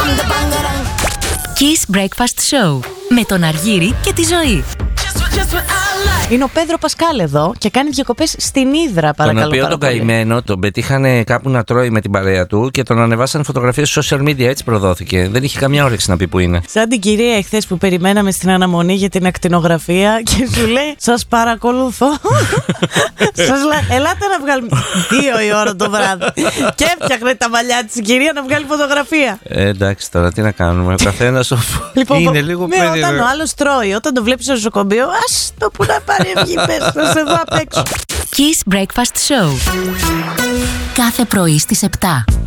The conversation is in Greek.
Kiss Breakfast Show με τον Αργύρη και τη Ζωή. Είναι ο Πέδρο Πασκάλ εδώ και κάνει διακοπές στην Ύδρα, παρακαλώ. Τον οποίο τον καημένο τον πετύχανε κάπου να τρώει με την παρέα του και τον ανεβάσαν φωτογραφίες στο social media, έτσι προδόθηκε. Δεν είχε καμιά όρεξη να πει που είναι. Σαν την κυρία εχθές που περιμέναμε στην αναμονή για την ακτινογραφία και σου λέει: σας παρακολουθώ. Σας λέει: ελάτε να βγάλουμε 2 η ώρα το βράδυ. Και έφτιαχνε τα μαλλιά της η κυρία να βγάλει φωτογραφία. Εντάξει τώρα, τι να κάνουμε. Ο καθένας λοιπόν, είναι λίγο ναι, περίεργο. όταν ο άλλος τρώει, όταν το βλέπεις στο νοσοκομείο, ας το που να πάρει αυγή, πες, θα σε δω απ' έξω. Kiss Breakfast Show. Κάθε πρωί στις 7.